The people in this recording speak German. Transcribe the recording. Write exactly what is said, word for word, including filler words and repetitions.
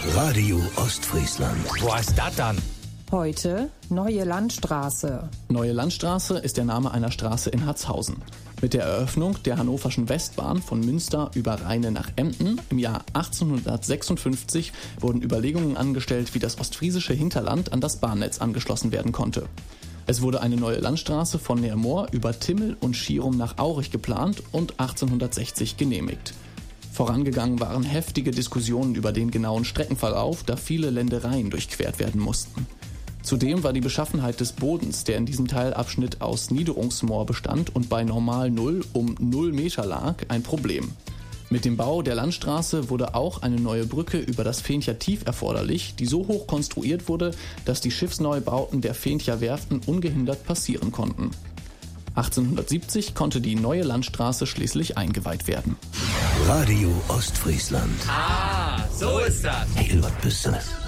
Radio Ostfriesland. Wo ist das dann? Heute Neue Landstraße. Neue Landstraße ist der Name einer Straße in Hatzhausen. Mit der Eröffnung der Hannoverschen Westbahn von Münster über Rheine nach Emden im Jahr achtzehnhundertsechsundfünfzig wurden Überlegungen angestellt, wie das ostfriesische Hinterland an das Bahnnetz angeschlossen werden konnte. Es wurde eine neue Landstraße von Neermoor über Timmel und Schierum nach Aurich geplant und achtzehnhundertsechzig genehmigt. Vorangegangen waren heftige Diskussionen über den genauen Streckenverlauf, da viele Ländereien durchquert werden mussten. Zudem war die Beschaffenheit des Bodens, der in diesem Teilabschnitt aus Niederungsmoor bestand und bei Normal Null um null Meter lag, ein Problem. Mit dem Bau der Landstraße wurde auch eine neue Brücke über das Fencher Tief erforderlich, die so hoch konstruiert wurde, dass die Schiffsneubauten der Fencher Werften ungehindert passieren konnten. achtzehnhundertsiebzig konnte die neue Landstraße schließlich eingeweiht werden. Radio Ostfriesland. Ah, so ist das. Hey, was bist du?